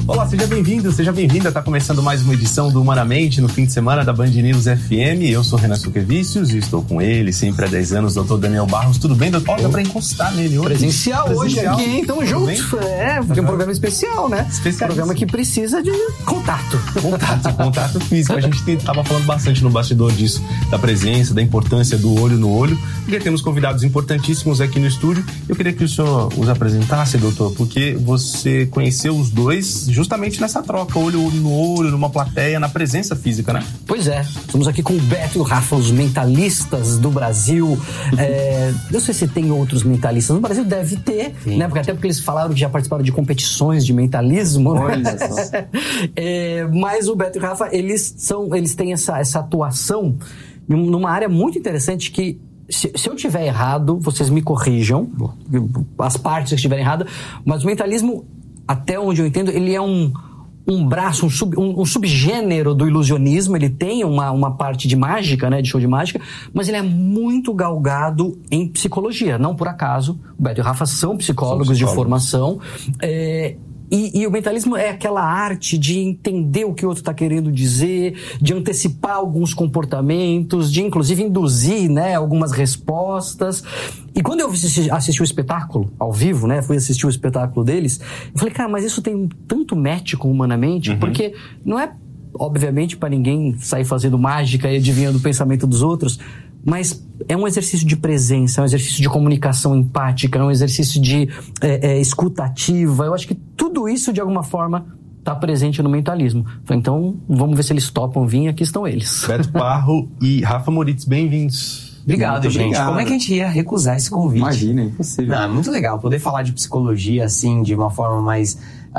Olá, seja bem-vindo, seja bem-vinda. Está começando mais uma edição do Humanamente no fim de semana da Band News FM. Eu sou Renan Suquevicius e estou com ele, sempre há 10 anos, doutor Daniel Barros. Tudo bem, doutor? Dá para encostar nele hoje. Presencial hoje aqui, hein? Tamo junto. Porque é um programa especial, né? Um programa que precisa de contato. Contato físico. A gente estava falando bastante no bastidor disso, da presença, da importância do olho no olho, porque temos convidados importantíssimos aqui no estúdio. Eu queria que o senhor os apresentasse, doutor, porque você conheceu os dois justamente nessa troca, olho no olho, numa plateia, na presença física, né? Pois é, estamos aqui com o Beto e o Rafa, os mentalistas do Brasil. Não sei se tem outros mentalistas no Brasil, deve ter, né? Até porque eles falaram que já participaram de competições de mentalismo, né? Mas o Beto e o Rafa, eles têm essa atuação numa área muito interessante que, se eu tiver errado, vocês me corrijam, as partes que estiverem erradas, mas o mentalismo, até onde eu entendo, ele é um braço, um subgênero do ilusionismo. Ele tem uma parte de mágica, né, de show de mágica, mas ele é muito galgado em psicologia. Não por acaso, o Beto e o Rafa são psicólogos de formação. E o mentalismo é aquela arte de entender o que o outro está querendo dizer, de antecipar alguns comportamentos, de inclusive induzir, né, algumas respostas. E quando eu assisti o espetáculo ao vivo, né, fui assistir o espetáculo deles, eu falei, cara, mas isso tem tanto match com Humanamente, porque não é, obviamente, para ninguém sair fazendo mágica e adivinhando o pensamento dos outros, mas é um exercício de presença, é um exercício de comunicação empática, é um exercício de escuta ativa. Eu acho que tudo isso, de alguma forma, está presente no mentalismo. Então, vamos ver se eles topam vir. Aqui estão eles. Beto Parro e Rafa Moritz, bem-vindos. Obrigado, gente. Obrigado. Como é que a gente ia recusar esse convite? Imagina, é impossível. É muito legal poder falar de psicologia, assim, de uma forma mais...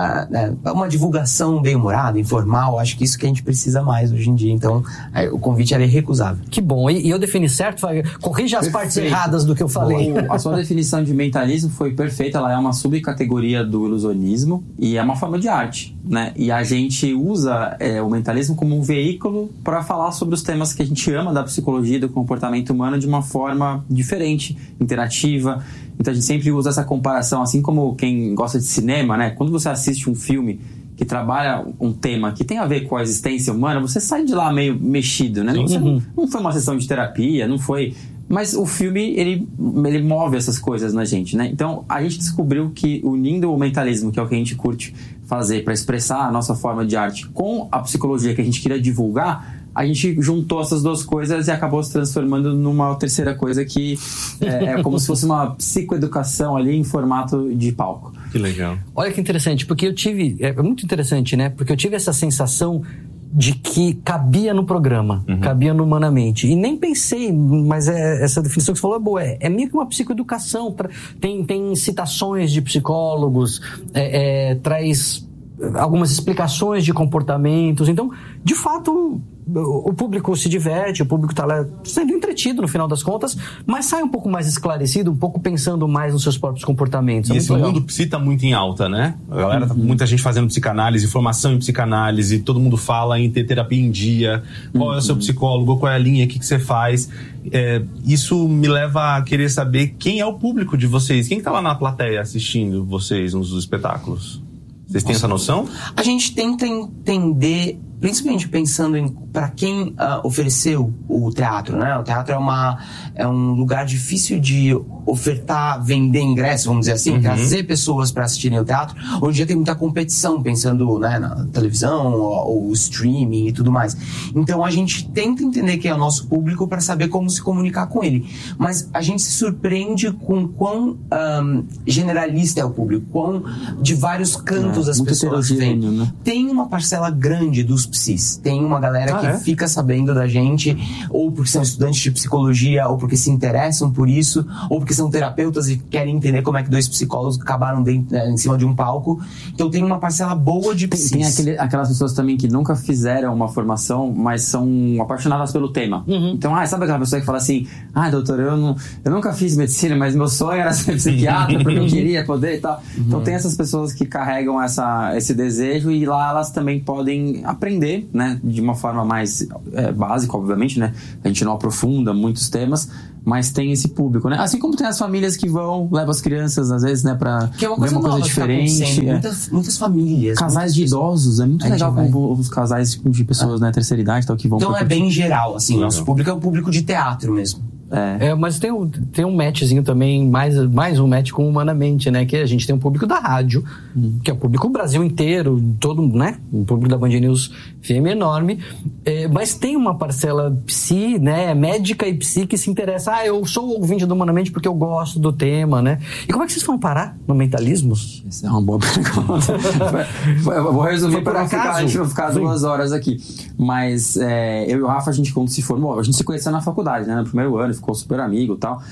uma divulgação bem-humorada, informal. Acho que isso que a gente precisa mais hoje em dia. Então, o convite era irrecusável. Que bom. E eu defini certo? Corrija as partes erradas do que eu falei. A sua definição de mentalismo foi perfeita. Ela é uma subcategoria do ilusionismo e é uma forma de arte, né? E a gente usa o mentalismo como um veículo para falar sobre os temas que a gente ama da psicologia e do comportamento humano de uma forma diferente, interativa. Então a gente sempre usa essa comparação, assim como quem gosta de cinema, né? Quando você assiste um filme que trabalha um tema que tem a ver com a existência humana, você sai de lá meio mexido, né? Não foi uma sessão de terapia, não foi... Mas o filme, ele move essas coisas na gente, né? Então, a gente descobriu que, unindo o mentalismo, que é o que a gente curte fazer para expressar a nossa forma de arte, com a psicologia que a gente queria divulgar, a gente juntou essas duas coisas e acabou se transformando numa terceira coisa que é como se fosse uma psicoeducação ali em formato de palco. Que legal. Olha que interessante, porque eu tive... É muito interessante, né? Porque eu tive essa sensação de que cabia no programa, cabia no Humanamente. E nem pensei, mas essa definição que você falou é boa. É meio que uma psicoeducação. Tem citações de psicólogos, traz algumas explicações de comportamentos. Então, de fato, o público se diverte, o público está lá sendo entretido no final das contas, mas sai um pouco mais esclarecido, um pouco pensando mais nos seus próprios comportamentos. E esse mundo psi está muito em alta, né? A galera, muita gente fazendo psicanálise, formação em psicanálise, todo mundo fala em ter terapia em dia, qual é o seu psicólogo, qual é a linha, o que você faz. Isso me leva a querer saber quem é o público de vocês, quem está lá na plateia assistindo vocês nos espetáculos. Vocês têm essa noção? A gente tenta entender, principalmente pensando em para quem ofereceu o teatro, né? O teatro é um lugar difícil de ofertar, vender ingressos, vamos dizer assim, trazer pessoas para assistirem o teatro. Hoje em dia tem muita competição, pensando, né, na televisão, ou streaming e tudo mais. Então a gente tenta entender quem é o nosso público para saber como se comunicar com ele. Mas a gente se surpreende com quão generalista é o público, quão de vários cantos as pessoas vêm. Né? Tem uma parcela grande dos psis, tem uma galera que fica sabendo da gente, ou porque são estudantes de psicologia, ou porque se interessam por isso, ou porque são terapeutas e querem entender como é que dois psicólogos acabaram em cima de um palco. Então tem uma parcela boa de psis. Tem aquelas pessoas também que nunca fizeram uma formação, mas são apaixonadas pelo tema. Então, sabe aquela pessoa que fala assim, doutor, eu nunca fiz medicina, mas meu sonho era ser psiquiatra, porque eu queria poder e tal. Então tem essas pessoas que carregam esse desejo, e lá elas também podem aprender, né, de uma forma mais básica, obviamente, né? A gente não aprofunda muitos temas, mas tem esse público, né? Assim como tem as famílias que levam as crianças, às vezes, né, pra ver uma coisa diferente. Muitas famílias. Casais de idosos, é muito legal com os casais de pessoas, né, terceira idade, tal, que vão... Então é bem geral, assim, nosso público é o público de teatro mesmo. Mas tem um matchzinho também, mais um match com Humanamente, né? Que a gente tem um público da rádio, que é o público do Brasil inteiro, todo, né? O público da Band News FM enorme. Mas tem uma parcela psi, né? Médica e psi que se interessa. Eu sou ouvinte do Humanamente porque eu gosto do tema, né? E como é que vocês vão parar no Mentalismos? Essa é uma boa pergunta. Eu vou resumir para a gente não ficar 2 horas aqui. Mas eu e o Rafa, a gente quando se formou, a gente se conheceu na faculdade, né? No primeiro ano, ficou super amigo e tal.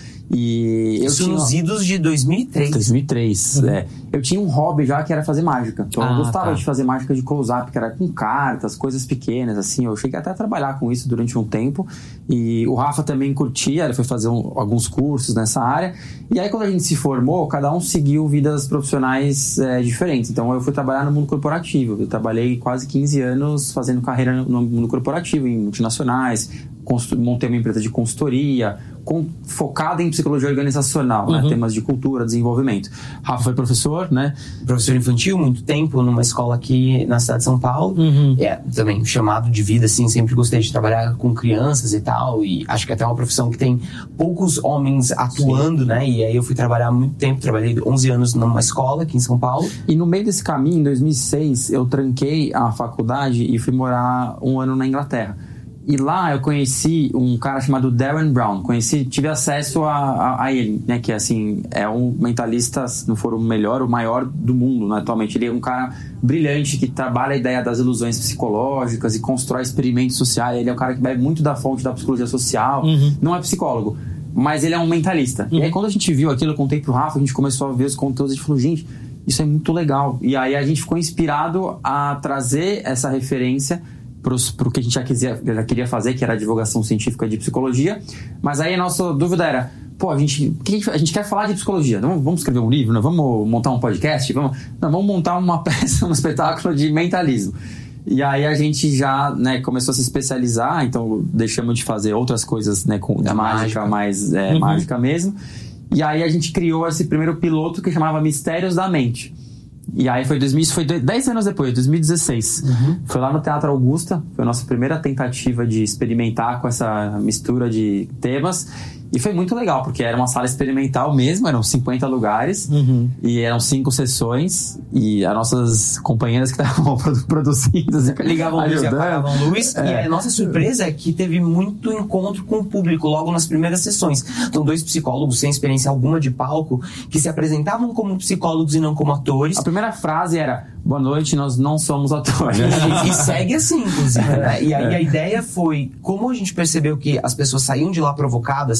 E eu tinha nos idos de 2003. 2003, Eu tinha um hobby já que era fazer mágica. Então eu gostava de fazer mágica de close-up, que era com cartas, coisas pequenas, assim. Eu cheguei até a trabalhar com isso durante um tempo. E o Rafa também curtia, ele foi fazer alguns cursos nessa área. E aí quando a gente se formou, cada um seguiu vidas profissionais diferentes. Então eu fui trabalhar no mundo corporativo. Eu trabalhei quase 15 anos fazendo carreira no mundo corporativo, em multinacionais. Montei uma empresa de consultoria focada em psicologia organizacional, né? Temas de cultura, desenvolvimento. Rafa foi professor, né? Professor infantil, muito tempo, numa escola aqui na cidade de São Paulo. Também chamado de vida, assim, sempre gostei de trabalhar com crianças e tal, e acho que até é uma profissão que tem poucos homens atuando, né? E aí eu fui trabalhar há muito tempo, trabalhei 11 anos numa escola aqui em São Paulo. E no meio desse caminho, em 2006, eu tranquei a faculdade e fui morar 1 ano na Inglaterra. E lá eu conheci um cara chamado Darren Brown. Tive acesso a ele, né? Que assim, é um mentalista, se não for o melhor, o maior do mundo, né, atualmente. Ele é um cara brilhante que trabalha a ideia das ilusões psicológicas e constrói experimentos sociais. Ele é um cara que bebe muito da fonte da psicologia social. Não é psicólogo, mas ele é um mentalista. E aí quando a gente viu aquilo, eu contei pro Rafa, a gente começou a ver os conteúdos e a gente falou, gente, isso é muito legal. E aí a gente ficou inspirado a trazer essa referência pro que a gente já queria fazer, que era a divulgação científica de psicologia. Mas aí a nossa dúvida era, a gente quer falar de psicologia, não, vamos escrever um livro, não, vamos montar um podcast, vamos montar uma peça, um espetáculo de mentalismo. E aí a gente já, né, começou a se especializar, então deixamos de fazer outras coisas, né, com mágica, mais mágica mesmo. E aí a gente criou esse primeiro piloto que chamava Mistérios da Mente. E aí isso foi 10 anos depois, 2016. Foi lá no Teatro Augusta, foi a nossa primeira tentativa de experimentar com essa mistura de temas. E foi muito legal, porque era uma sala experimental mesmo, eram 50 lugares, e eram 5 sessões, e as nossas companheiras que estavam produzindo, ligavam luz e apagavam luz, e a nossa surpresa é que teve muito encontro com o público logo nas primeiras sessões. Então 2 psicólogos sem experiência alguma de palco, que se apresentavam como psicólogos e não como atores. A primeira frase era, boa noite, nós não somos atores. E segue assim, inclusive, né? E aí a ideia foi, como a gente percebeu que as pessoas saíam de lá provocadas,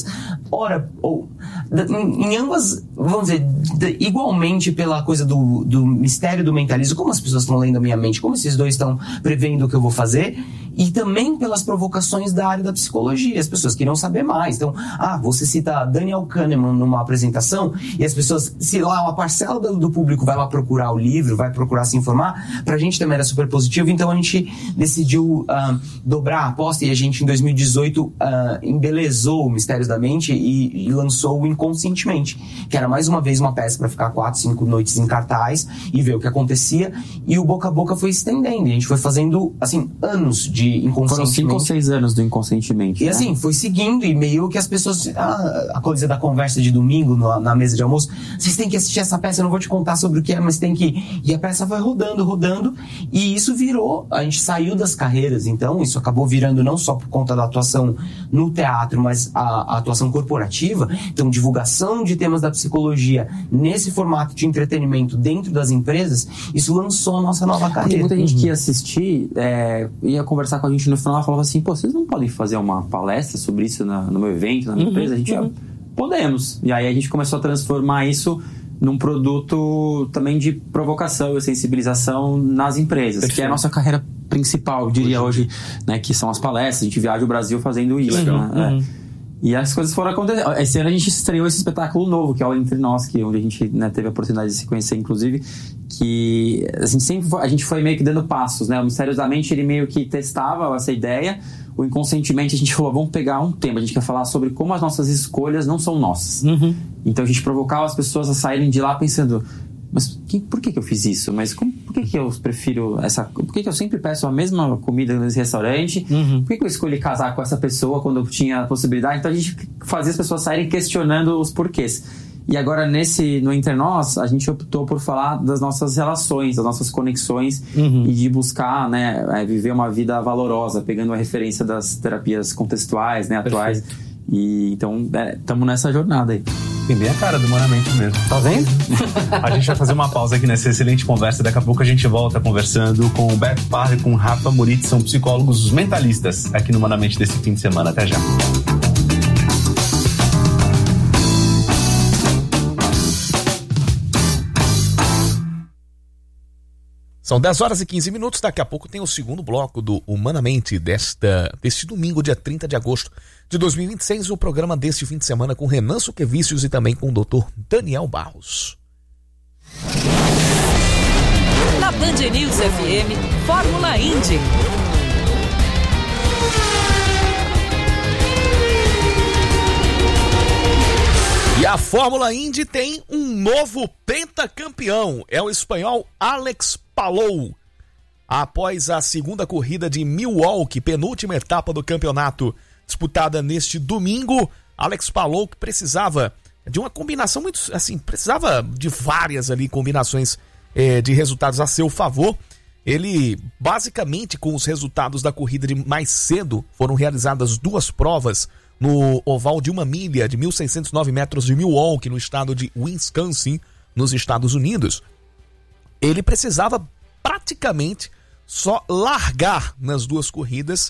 em ambas, vamos dizer, igualmente pela coisa do mistério do mentalismo, como as pessoas estão lendo a minha mente, como esses 2 estão prevendo o que eu vou fazer, e também pelas provocações da área da psicologia. As pessoas queriam saber mais. Então, você cita Daniel Kahneman numa apresentação, e as pessoas, se lá uma parcela do público vai lá procurar o livro, vai procurar se informar, pra gente também era super positivo. Então a gente decidiu dobrar a aposta, e a gente em 2018 embelezou o Mistérios da Mente e lançou o Inconscientemente, que era mais uma vez uma peça para ficar 4, 5 noites em cartaz e ver o que acontecia. E o boca a boca foi estendendo, e a gente foi fazendo assim anos de Inconscientemente. Foram 5 ou 6 anos do Inconscientemente, e assim, foi seguindo, e meio que as pessoas, a coisa da conversa de domingo na mesa de almoço, vocês têm que assistir essa peça, eu não vou te contar sobre o que é, mas tem que... E a peça foi rodando, e isso virou, a gente saiu das carreiras, então isso acabou virando não só por conta da atuação no teatro, mas a atuação corporativa. Então divulgação de temas da psicologia nesse formato de entretenimento dentro das empresas, isso lançou a nossa nova carreira. Tem muita gente que ia assistir, ia conversar com a gente no final, falava assim, vocês não podem fazer uma palestra sobre isso no meu evento, na minha empresa? A gente podemos. E aí a gente começou a transformar isso num produto também de provocação e sensibilização nas empresas. Perfeito. Que é a nossa carreira principal, eu diria hoje, né, que são as palestras. A gente viaja o Brasil fazendo isso. Né? E as coisas foram acontecendo. Esse ano a gente estreou esse espetáculo novo, que é o Entre Nós, onde a gente, né, teve a oportunidade de se conhecer, inclusive, que assim, sempre a gente foi meio que dando passos, né? O Mistérios da Mente, ele meio que testava essa ideia. o inconscientemente a gente falou, vamos pegar um tema, a gente quer falar sobre como as nossas escolhas não são nossas. Então a gente provocava as pessoas a saírem de lá pensando, mas por que eu fiz isso? Mas por que eu prefiro por que eu sempre peço a mesma comida nesse restaurante? Por que eu escolhi casar com essa pessoa quando eu tinha a possibilidade? Então a gente fazia as pessoas saírem questionando os porquês. E agora no Entre Nós, a gente optou por falar das nossas relações, das nossas conexões e de buscar, né, viver uma vida valorosa, pegando a referência das terapias contextuais, né, atuais. E então estamos nessa jornada aí. Tem bem a cara do Humanamente mesmo. Tá vendo? A gente vai fazer uma pausa aqui nessa excelente conversa. Daqui a pouco a gente volta conversando com o Beto Parra e com o Rafa Moritz, são psicólogos mentalistas aqui no Humanamente desse fim de semana. Até já. São 10 horas e 15 minutos, daqui a pouco tem o segundo bloco do Humanamente deste domingo, dia 30 de agosto de 2026, o programa deste fim de semana com Renan Suquevicius e também com o Dr. Daniel Barros. Na Band News FM, Fórmula Indy. E a Fórmula Indy tem um novo pentacampeão, é o espanhol Alex Palou. Após a segunda corrida de Milwaukee, penúltima etapa do campeonato disputada neste domingo, Alex Palou, que precisava de uma combinação muito, assim, precisava de várias ali combinações de resultados a seu favor. Ele, basicamente, com os resultados da corrida de mais cedo, foram realizadas duas provas no oval de 1 milha, de 1.609 metros de Milwaukee, no estado de Wisconsin, nos Estados Unidos. Ele precisava praticamente só largar nas duas corridas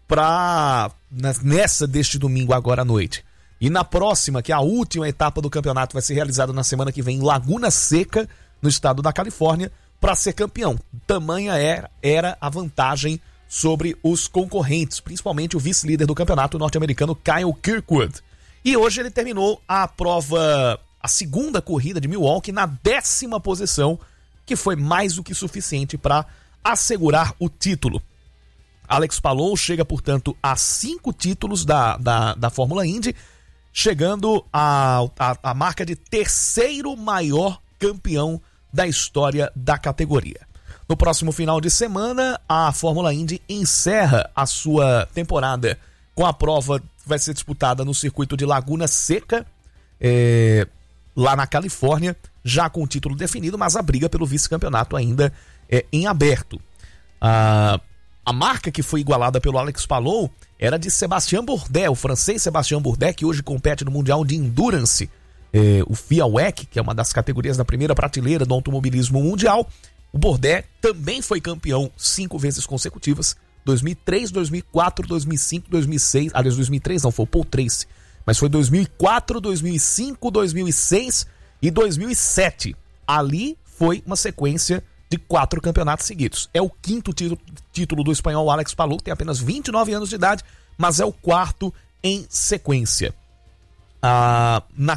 nessa deste domingo agora à noite. E na próxima, que é a última etapa do campeonato, vai ser realizada na semana que vem em Laguna Seca, no estado da Califórnia, para ser campeão. Tamanha era a vantagem sobre os concorrentes, principalmente o vice-líder do campeonato norte-americano, Kyle Kirkwood. E hoje ele terminou a prova, a segunda corrida de Milwaukee, na 10ª posição, que foi mais do que suficiente para assegurar o título. Alex Palou chega, portanto, a 5 títulos da Fórmula Indy, chegando à marca de terceiro maior campeão da história da categoria. No próximo final de semana, a Fórmula Indy encerra a sua temporada com a prova que vai ser disputada no circuito de Laguna Seca, lá na Califórnia, já com o título definido, mas a briga pelo vice-campeonato ainda é em aberto. A marca que foi igualada pelo Alex Palou era de Sébastien Bourdais, o francês Sébastien Bourdais, que hoje compete no Mundial de Endurance, o FIA WEC, que é uma das categorias da primeira prateleira do automobilismo mundial. O Bourdais também foi campeão 5 vezes consecutivas, 2003, 2004, 2005, 2006, aliás, 2003 não, foi o Paul Tracy, mas foi 2004, 2005, 2006 e 2007. Ali foi uma sequência de 4 campeonatos seguidos. É o 5º título do espanhol Alex Palou, que tem apenas 29 anos de idade, mas é o 4º em sequência. Na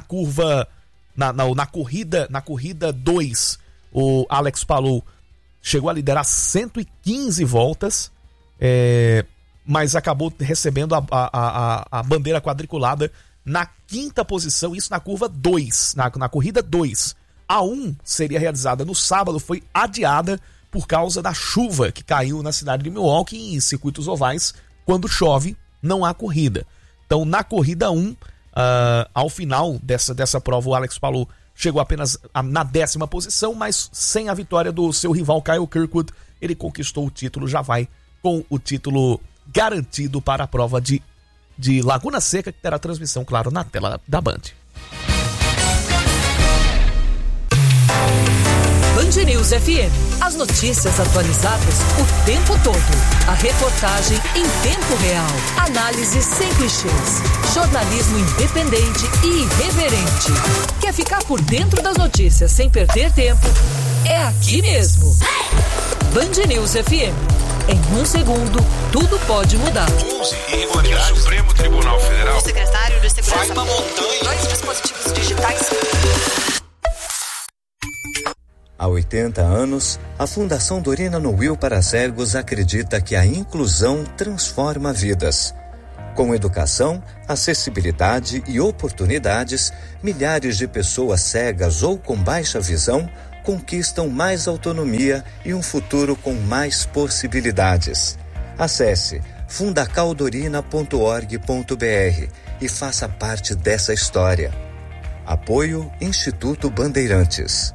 corrida 2, o Alex Palou chegou a liderar 115 voltas, mas acabou recebendo a bandeira quadriculada na 5ª posição, isso na curva 2, na corrida 2. A 1 seria realizada no sábado, foi adiada por causa da chuva que caiu na cidade de Milwaukee. E em circuitos ovais, quando chove, não há corrida. Então, na corrida 1, ao final dessa prova, o Alex Palou chegou apenas na 10ª posição, mas sem a vitória do seu rival Kyle Kirkwood, ele conquistou o título, já vai com o título garantido para a prova de Laguna Seca, que terá transmissão, claro, na tela da Band. Band News FM. As notícias atualizadas o tempo todo. A reportagem em tempo real. Análise sem clichês. Jornalismo independente e irreverente. Quer ficar por dentro das notícias sem perder tempo? É aqui mesmo. Band News FM. Em 1 segundo, tudo pode mudar. 11 irregularidades. O Supremo Tribunal Federal. O secretário de Segurança. Vai uma montanha. 2 dispositivos digitais. Há 80 anos, a Fundação Dorina Noil para Cegos acredita que a inclusão transforma vidas. Com educação, acessibilidade e oportunidades, milhares de pessoas cegas ou com baixa visão conquistam mais autonomia e um futuro com mais possibilidades. Acesse fundacaldorina.org.br e faça parte dessa história. Apoio Instituto Bandeirantes.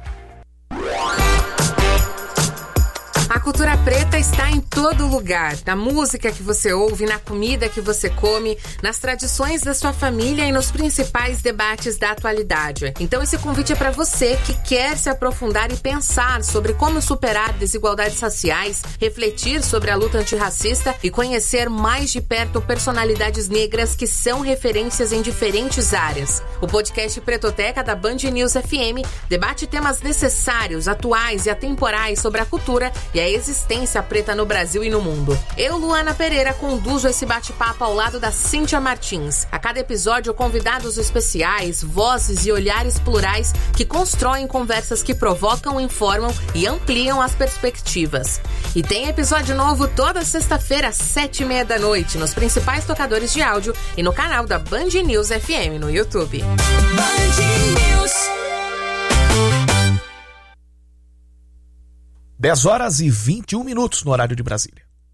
A cultura preta está em todo lugar, na música que você ouve, na comida que você come, nas tradições da sua família e nos principais debates da atualidade. Então esse convite é para você que quer se aprofundar e pensar sobre como superar desigualdades raciais, refletir sobre a luta antirracista e conhecer mais de perto personalidades negras que são referências em diferentes áreas. O podcast Pretoteca da Band News FM debate temas necessários, atuais e atemporais sobre a cultura e a existência preta no Brasil e no mundo. Eu, Luana Pereira, conduzo esse bate-papo ao lado da Cíntia Martins. A cada episódio, convidados especiais, vozes e olhares plurais que constroem conversas que provocam, informam e ampliam as perspectivas. E tem episódio novo toda sexta-feira às 7h30 da noite, nos principais tocadores de áudio e no canal da Band News FM no YouTube. Band News. 10h21 no horário de Brasília.